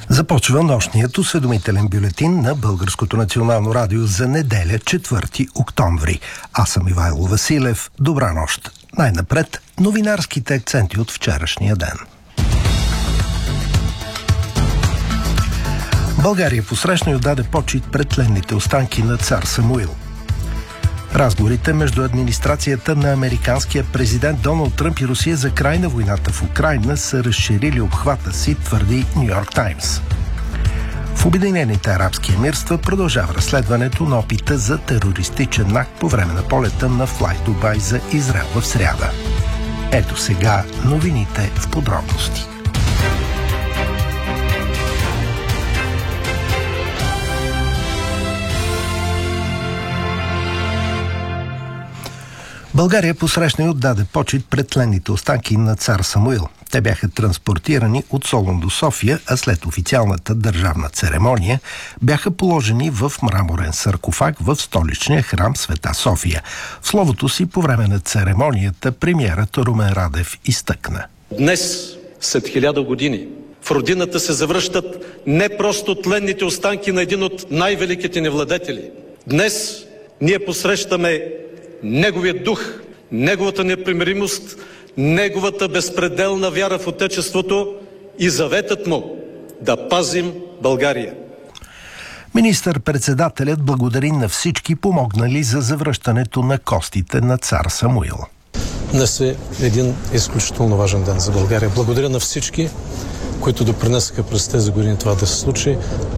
Започва нощният осведомителен бюлетин на Българското национално радио за неделя, 4 октомври. Аз съм Ивайло Василев. Добра нощ. Най-напред новинарските акценти от вчерашния ден. България посрещна и отдаде почит пред тленните останки на цар Самуил. Разговорите между администрацията на американския президент Доналд Тръмп и Русия за край на войната в Украйна са разширили обхвата си, твърди Ню Йорк Таймс. В Обединените арабски емирства продължава разследването на опита за терористичен акт по време на полета на Fly Dubai за Израел в сряда. Ето сега новините в подробности. България посрещна и отдаде почит пред тленните останки на цар Самуил. Те бяха транспортирани от Солун до София, а след официалната държавна церемония бяха положени в мраморен саркофаг в столичния храм Света София. В словото си по време на церемонията премиерът Румен Радев изтъкна: Днес, след 1000 години, в родината се завръщат не просто тленните останки на един от най-великите ни владетели. Днес ние посрещаме неговият дух, неговата непримиримост, неговата безпределна вяра в Отечеството и заветът му да пазим България. Министър-председателят благодари на всички помогнали за завръщането на костите на цар Самуил. Днес е един изключително важен ден за България. Благодаря на всички, които допринесаха през тези години това да се случи.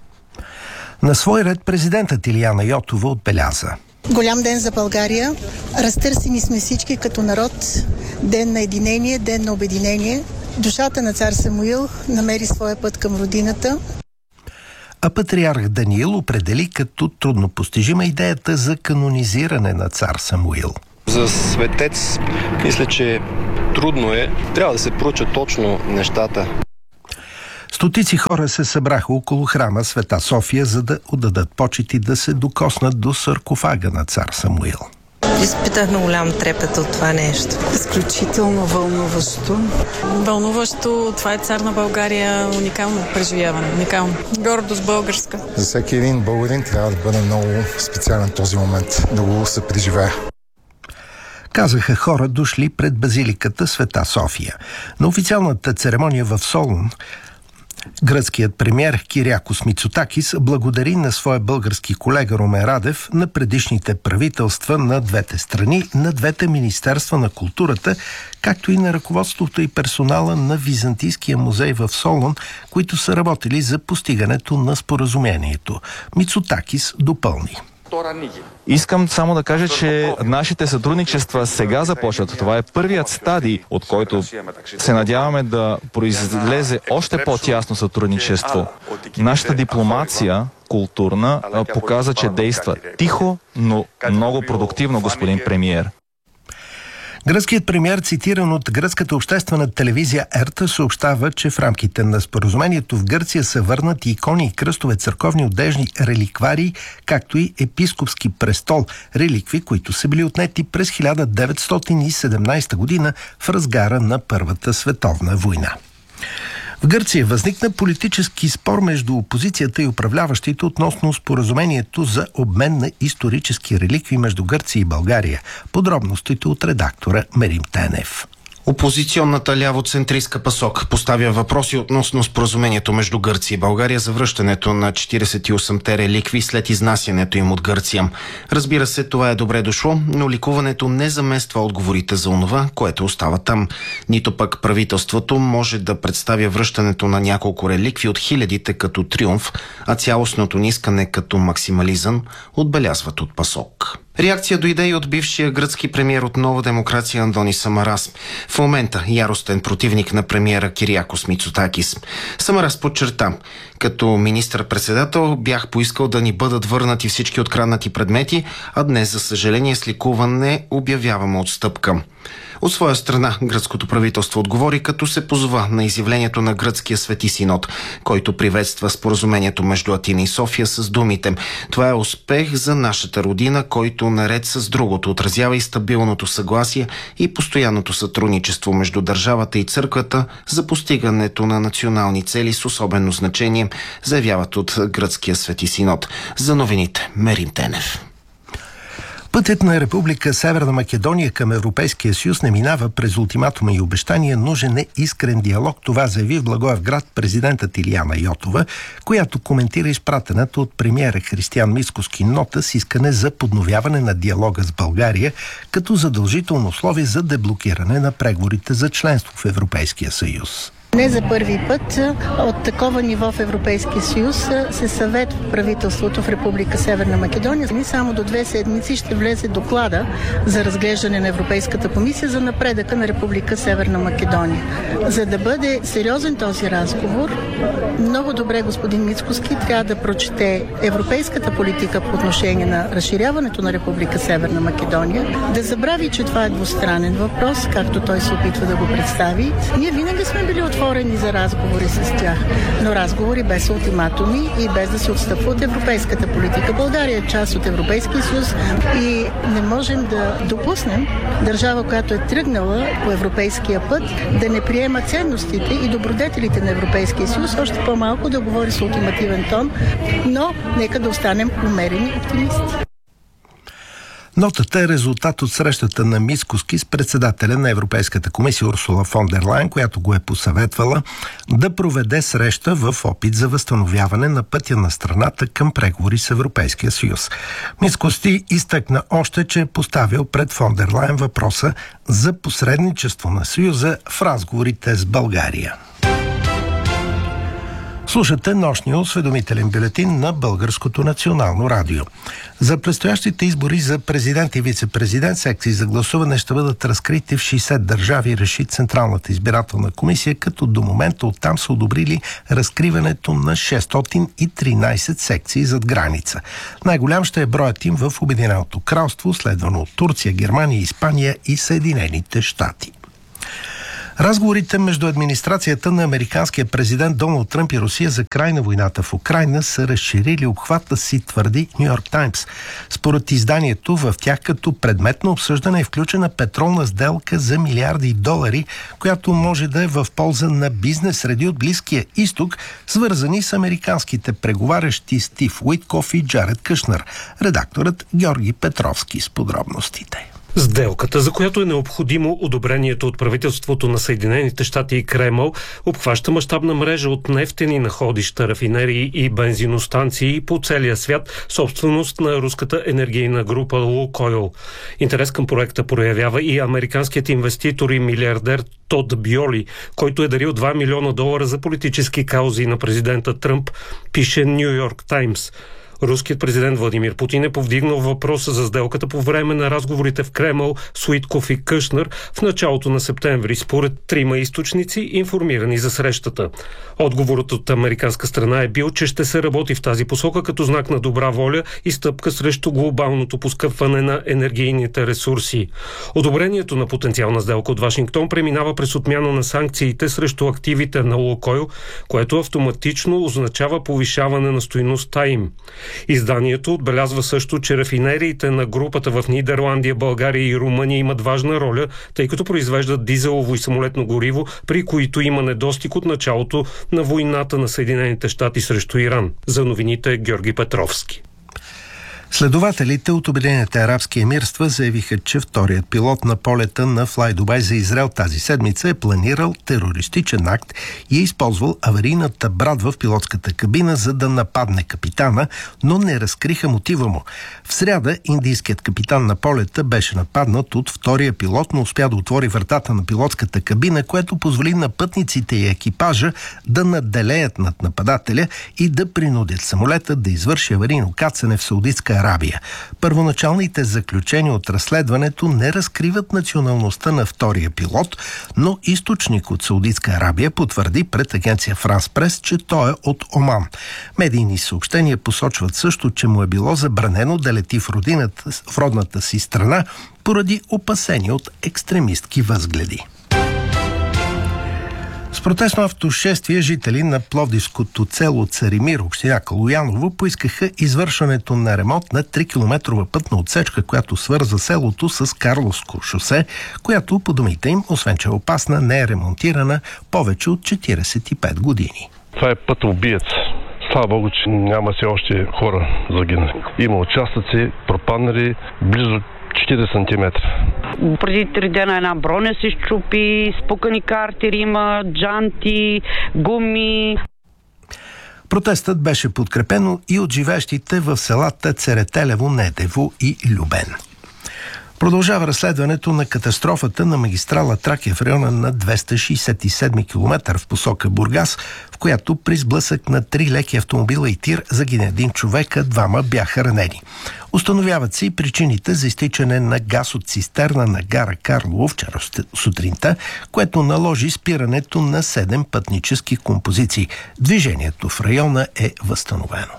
На свой ред президентът Илияна Йотова отбеляза: Голям ден за България. Разтърсени сме всички като народ. Ден на единение, ден на обединение. Душата на цар Самуил намери своя път към родината. А патриарх Даниил определи като труднопостижима идеята за канонизиране на цар Самуил. За светец мисля, че трудно е. Трябва да се проучат точно нещата. Стотици хора се събраха около храма Света София, за да отдадат почит и да се докоснат до саркофага на цар Самуил. Изпитахме голям трепет от това нещо. Изключително вълнуващо. Вълнуващо. Това е цар на България. Уникално преживяване. Уникално. Гордост българска. За всеки един българин трябва да бъде много специален този момент, да го се преживее. Казаха хора, дошли пред базиликата Света София. На официалната церемония в Солун гръцкият премиер Кириакос Мицотакис благодари на своя български колега Румен Радев, на предишните правителства на двете страни, на двете министерства на културата, както и на ръководството и персонала на Византийския музей в Солун, които са работили за постигането на споразумението. Мицотакис допълни: Искам само да кажа, че нашите сътрудничества сега започват. Това е първият стадий, от който се надяваме да произлезе още по-тясно сътрудничество. Нашата дипломация културна показа, че действа тихо, но много продуктивно, господин премиер. Гръцкият премиер, цитиран от гръцката обществена телевизия ЕРТА, съобщава, че в рамките на споразумението в Гърция са върнати икони и кръстове, църковни одежни, реликварии, както и епископски престол, реликви, които са били отнети през 1917 година в разгара на Първата световна война. В Гърция възникна политически спор между опозицията и управляващите относно споразумението за обмен на исторически реликви между Гърция и България. Подробностите от редактора Мерим Тенев. Опозиционната лявоцентристка ПАСОК поставя въпроси относно споразумението между Гърция и България за връщането на 48-те реликви след изнасянето им от Гърция. Разбира се, това е добре дошло, но ликуването не замества отговорите за онова, което остава там. Нито пък правителството може да представя връщането на няколко реликви от хилядите като триумф, а цялостното ни искане като максимализъм, отбелязват от ПАСОК. Реакция дойде и от бившия гръцки премиер от Нова демокрация Андони Самарас. В момента яростен противник на премиера Кириакос Мицотакис. Самарас подчерта: като министър-председател бях поискал да ни бъдат върнати всички откраднати предмети, а днес, за съжаление, с ликуване обявяваме отстъпка. От своя страна, гръцкото правителство отговори, като се позова на изявлението на Гръцкия Свети Синод, който приветства споразумението между Атина и София с думите: "Това е успех за нашата родина, който наред с другото отразява и стабилното съгласие и постоянното сътрудничество между държавата и църквата за постигането на национални цели с особено значение", заявяват от Гръцкия Свети Синод. За новините Мерим Тенев. Пътят на Република Северна Македония към Европейския съюз не минава през ултиматума и обещания, нужен е искрен диалог. Това заяви в Благоевград президентът Илияна Йотова, която коментира изпратената от премиера Християн Мицкоски нота с искане за подновяване на диалога с България като задължително условие за деблокиране на преговорите за членство в Европейския съюз. Не за първи път от такова ниво в Европейския съюз се съветва правителството в Република Северна Македония. Не само до 2 седмици ще влезе доклада за разглеждане на Европейската комисия за напредъка на Република Северна Македония. За да бъде сериозен този разговор, много добре господин Мицкоски трябва да прочете европейската политика по отношение на разширяването на Република Северна Македония, да забрави, че това е двустранен въпрос, както той се опитва да го представи. Ние винаги сме били отворени за разговори с тях, но разговори без ултиматуми и без да се отстъпва от европейската политика. България е част от Европейския съюз и не можем да допуснем държава, която е тръгнала по европейския път, да не приема ценностите и добродетелите на Европейския съюз, още по-малко да говори с ултимативен тон, но нека да останем умерени оптимисти. Нотата е резултат от срещата на Мицкоски с председателя на Европейската комисия Урсула фон дер Лайен, която го е посъветвала да проведе среща в опит за възстановяване на пътя на страната към преговори с Европейския съюз. Мицкоски изтъкна още, че е поставил пред фон дер Лайен въпроса за посредничество на съюза в разговорите с България. Слушате нощния осведомителен бюлетин на Българското национално радио. За предстоящите избори за президент и вице-президент секции за гласуване ще бъдат разкрити в 60 държави, реши Централната избирателна комисия, като до момента оттам са одобрили разкриването на 613 секции зад граница. Най-голям ще е броят им в Обединеното кралство, следвано от Турция, Германия, Испания и Съединените щати. Разговорите между администрацията на американския президент Доналд Тръмп и Русия за край на войната в Украйна са разширили обхвата си, твърди Ню Йорк Таймс. Според изданието, в тях като предмет на обсъждане е включена петролна сделка за милиарди долари, която може да е в полза на бизнес среди от Близкия изток, свързани с американските преговарящи Стив Уиткоф и Джаред Кушнер. Редакторът Георги Петровски с подробностите. Сделката, за която е необходимо одобрението от правителството на Съединените щати и Кремъл, обхваща мащабна мрежа от нефтени находища, рафинерии и бензиностанции по целия свят, собственост на руската енергийна група Лукойл. Интерес към проекта проявява и американският инвеститор и милиардер Тод Бьоли, който е дарил $2 милиона за политически каузи на президента Тръмп, пише Ню Йорк Таймс. Руският президент Владимир Путин е повдигнал въпроса за сделката по време на разговорите в Кремъл с Уиткоф и Кушнер в началото на септември, според 3 източници, информирани за срещата. Отговорът от американска страна е бил, че ще се работи в тази посока като знак на добра воля и стъпка срещу глобалното поскъпване на енергийните ресурси. Одобрението на потенциална сделка от Вашингтон преминава през отмяна на санкциите срещу активите на Лукойл, което автоматично означава повишаване на стойността им. Изданието отбелязва също, че рафинериите на групата в Нидерландия, България и Румъния имат важна роля, тъй като произвеждат дизелово и самолетно гориво, при които има недостиг от началото на войната на Съединените щати срещу Иран. За новините Георги Петровски. Следователите от Обединените арабски емирства заявиха, че вторият пилот на полета на Fly Dubai за Израел тази седмица е планирал терористичен акт и е използвал аварийната брадва в пилотската кабина, за да нападне капитана, но не разкриха мотива му. В сряда индийският капитан на полета беше нападнат от втория пилот, но успя да отвори вратата на пилотската кабина, което позволи на пътниците и екипажа да надделеят над нападателя и да принудят самолета да извърши аварийно кацане в Саудитска Арабия. Първоначалните заключения от разследването не разкриват националността на втория пилот, но източник от Саудитска Арабия потвърди пред агенция Франс Прес, че той е от Оман. Медийни съобщения посочват също, че му е било забранено да лети в родната си страна поради опасения от екстремистки възгледи. С протестно автошествие жители на пловдивското село Царимир, община Калояново, поискаха извършването на ремонт на 3-километрова пътна отсечка, която свърза селото с Карловско шосе, която, по думите им, освен че е опасна, не е ремонтирана повече от 45 години. Това е път убиец. Слава Богу, че няма все още хора загинали. Има участъци, пропаднали близо 40 сантиметра. Преди 3 дена една броня се счупи, спукани картери има, джанти, гуми. Протестът беше подкрепено и от живеещите в селата Церетелево, Недево и Любен. Продължава разследването на катастрофата на магистрала Тракия в района на 267 км в посока Бургас, в която при сблъсък на 3 леки автомобила и тир загина 1 човек, а 2 бяха ранени. Установяват се и причините за изтичане на газ от цистерна на гара Карлово вчера сутринта, което наложи спирането на 7 пътнически композиции. Движението в района е възстановено.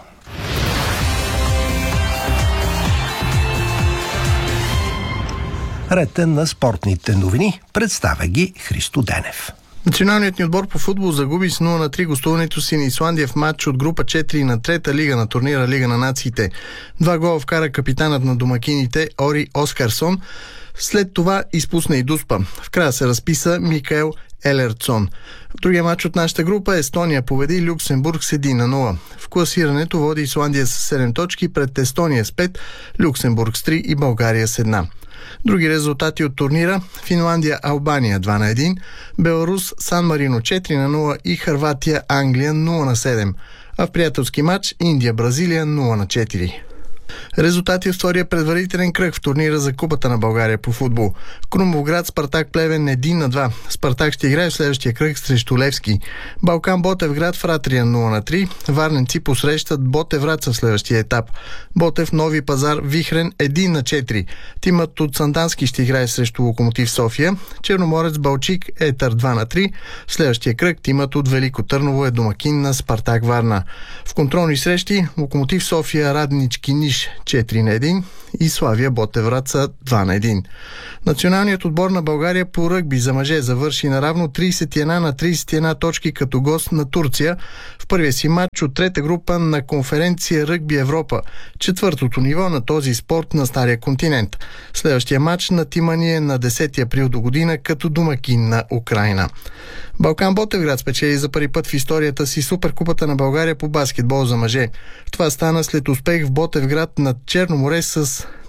Ретен на спортните новини. Представя ги Христо Денев. Националният ни отбор по футбол загуби с 0-3 гостуването си на Исландия в матч от група 4 на трета лига на турнира Лига на нациите. 2 гола вкара капитанът на домакините Ори Оскарсон. След това изпусна и дуспа. В края се разписа Микаел Елерцон. В другия матч от нашата група Естония победи Люксембург с 1-0. В класирането води Исландия с 7 точки пред Естония с 5, Люксембург с 3 и България с 1. Други резултати от турнира: Финландия Албания 2-1, Беларус Сан Марино 4-0 и Хърватия Англия 0-7. А в приятелски матч Индия Бразилия 0-4. Резултати от втория предварителен кръг в турнира за Купата на България по футбол. Крумовград Спартак Плевен 1-2. Спартак ще играе в следващия кръг срещу Левски. Балкан Ботевград Фратрия 0-3. Варненци посрещат Ботевраца в следващия етап. Ботев Нови Пазар Вихрен 1-4. Тимът от Сандански ще играе срещу Локомотив София. Черноморец Балчик Етър 2-3. В следващия кръг тимът от Велико Търново е домакин на Спартак Варна. В контролни срещи Локомотив София Раднички Ниш 4-1 и Славия Ботевраца 2-1. Националният отбор на България по ръгби за мъже завърши наравно 31 точки като гост на Турция в първия си матч от трета група на конференция Ръгби Европа, четвъртото ниво на този спорт на Стария континент. Следващия матч на тима ни е на 10 април до година като домакин на Украйна. Балкан Ботевград спечели за първи път в историята си Суперкупата на България по баскетбол за мъже. Това стана след успех в Ботевград над Черно море с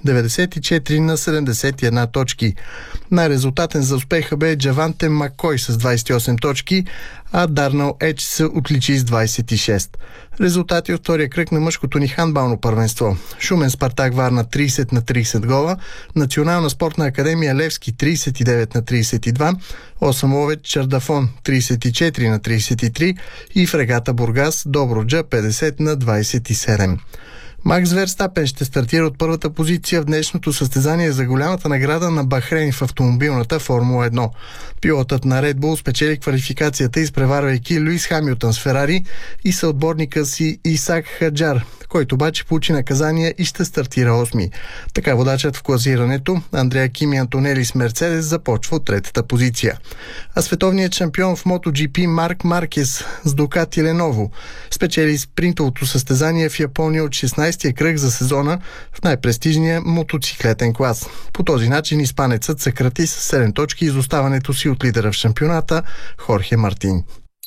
94-71 точки. Най-резултатен за успеха бе Джаванте Макой с 28 точки, а Дарнал Едж се отличи с 26. Резултати от втория кръг на мъжкото ни хандбално първенство: Шумен Спартак Варна 30-30 гола, Национална спортна академия Левски 39-32, Осъм Ловеч Чардафон 34-33 и Фрегата Бургас Добруджа 50-27. Макс Верстапен ще стартира от първата позиция в днешното състезание за голямата награда на Бахрейн в автомобилната Формула 1. Пилотът на Red Bull спечели квалификацията, изпреварвайки Луис Хамилтън с Ферари и съотборника си Исак Хаджар, който обаче получи наказание и ще стартира 8. Така водачът в класирането Андреа Кими Антонели с Мерцедес започва от третата позиция. А световният шампион в MotoGP Марк Маркес с Дукати Леново спечели спринтовото състезание в Япония от 16-я кръг за сезона в най-престижния мотоциклетен клас. По този начин испанецът съкрати с 7 точки изоставането си от лидера в шампионата Хорхе Мартин.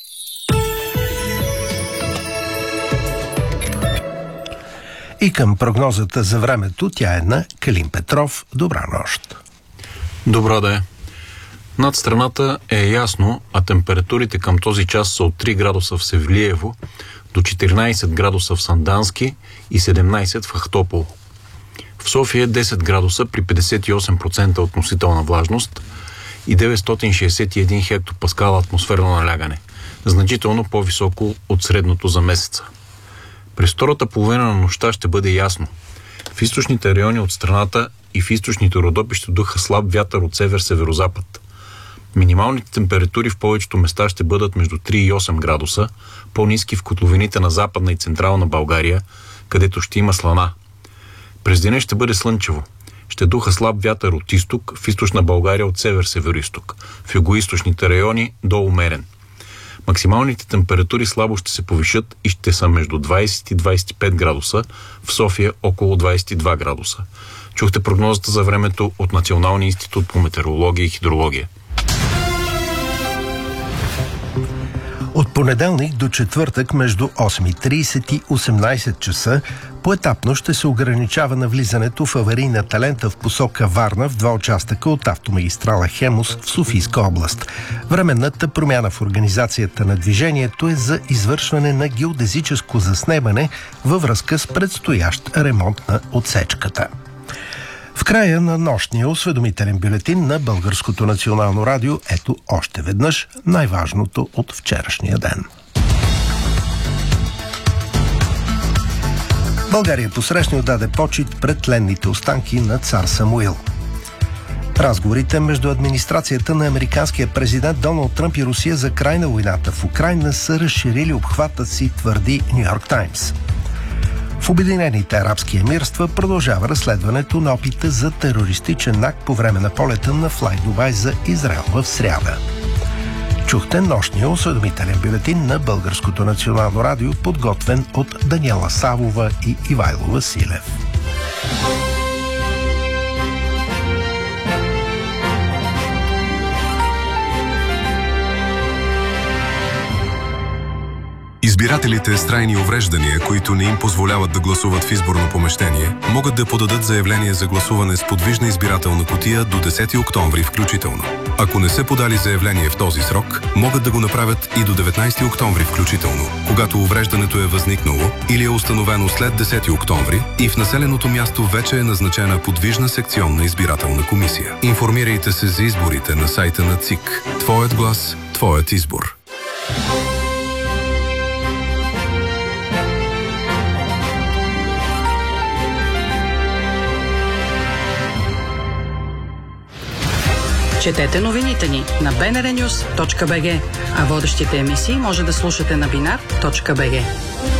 И към прогнозата за времето, тя е на Калин Петров. Добра нощ! Добра да е. Над страната е ясно, а температурите към този час са от 3 градуса в Севлиево до 14 градуса в Сандански и 17 в Ахтопол. В София 10 градуса при 58% относителна влажност и 961 хектопаскала атмосферно налягане, значително по-високо от средното за месеца. През втората половина на нощта ще бъде ясно. В източните райони от страната и в източните Родопи духа слаб вятър от север-северозапад. Минималните температури в повечето места ще бъдат между 3 и 8 градуса, по-ниски в котловините на Западна и Централна България, където ще има слана. През деня ще бъде слънчево. Ще духа слаб вятър от изток, в източна България от север-североизток, в югоизточните райони до умерен. Максималните температури слабо ще се повишат и ще са между 20 и 25 градуса, в София около 22 градуса. Чухте прогнозата за времето от Националния институт по метеорология и хидрология. От понеделник до четвъртък между 8:30 и 18 часа поетапно ще се ограничава навлизането в аварийната лента в посока Варна в 2 участъка от автомагистрала Хемус в Софийска област. Временната промяна в организацията на движението е за извършване на геодезическо заснемане във връзка с предстоящ ремонт на отсечката. В края на нощния осведомителен бюлетин на Българското национално радио ето още веднъж най-важното от вчерашния ден. България посрещна и отдаде почит пред тленните останки на цар Самуил. Разговорите между администрацията на американския президент Доналд Тръмп и Русия за край на войната в Украйна са разширили обхвата си, твърди Ню Йорк Таймс. В Обединените арабски емирства продължава разследването на опита за терористичен акт по време на полета на Fly Dubai за Израел в сряда. Чухте нощния осведомителен бюлетин на Българското национално радио, подготвен от Даниела Савова и Ивайло Василев. Избирателите с трайни увреждания, които не им позволяват да гласуват в изборно помещение, могат да подадат заявление за гласуване с подвижна избирателна кутия до 10 октомври включително. Ако не са подали заявление в този срок, могат да го направят и до 19 октомври включително, когато увреждането е възникнало или е установено след 10 октомври и в населеното място вече е назначена подвижна секционна избирателна комисия. Информирайте се за изборите на сайта на ЦИК. Твоят глас, твоят избор. Четете новините ни на bnrnews.bg, а водещите емисии може да слушате на binar.bg.